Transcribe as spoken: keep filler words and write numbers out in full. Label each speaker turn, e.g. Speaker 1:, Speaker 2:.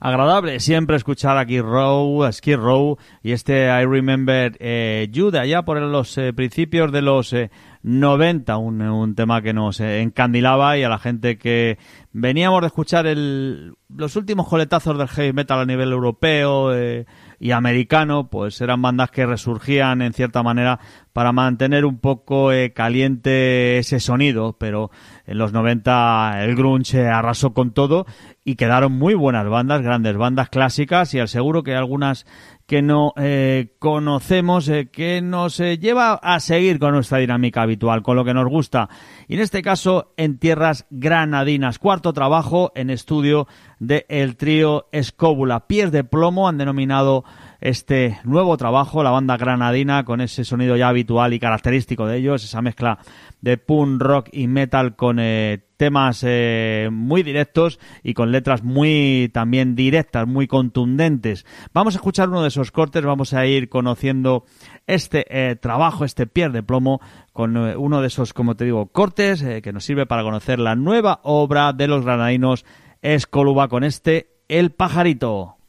Speaker 1: agradable siempre escuchar aquí Row, Skid Row y este I Remember eh, You de allá por los eh, principios de los eh, noventa, un, un tema que nos eh, encandilaba, y a la gente que veníamos de escuchar el, los últimos coletazos del heavy metal a nivel europeo eh, y americano, pues eran bandas que resurgían en cierta manera para mantener un poco eh, caliente ese sonido, pero en los noventa el grunge arrasó con todo y quedaron muy buenas bandas, grandes bandas clásicas, y al seguro que hay algunas que no eh, conocemos, eh, que nos eh, lleva a seguir con nuestra dinámica habitual, con lo que nos gusta. Y en este caso, en tierras granadinas. Cuarto trabajo en estudio de el trío Escóbula. Pies de plomo han denominado este nuevo trabajo, la banda granadina, con ese sonido ya habitual y característico de ellos, esa mezcla de punk, rock y metal con eh, temas eh, muy directos y con letras muy también directas, muy contundentes. Vamos a escuchar uno de esos cortes, vamos a ir conociendo este eh, trabajo, este Pies de plomo, con eh, uno de esos, como te digo, cortes eh, que nos sirve para conocer la nueva obra de los granadinos Escóbula con este El Pajarito.